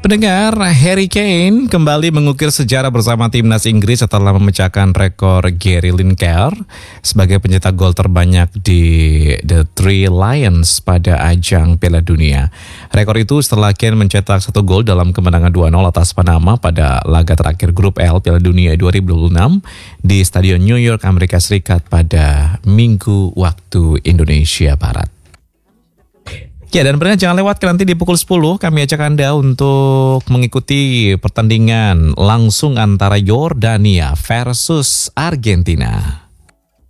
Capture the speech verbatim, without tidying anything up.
Pendengar, Harry Kane kembali mengukir sejarah bersama timnas Inggris setelah memecahkan rekor Gary Lineker sebagai pencetak gol terbanyak di The Three Lions pada ajang Piala Dunia. Rekor itu setelah Kane mencetak satu gol dalam kemenangan dua nol atas Panama pada laga terakhir Grup L Piala Dunia dua ribu dua puluh enam di Stadion New York, Amerika Serikat pada Minggu waktu Indonesia Barat. Ya, dan benar jangan lewatkan nanti di pukul sepuluh kami ajak Anda untuk mengikuti pertandingan langsung antara Yordania versus Argentina.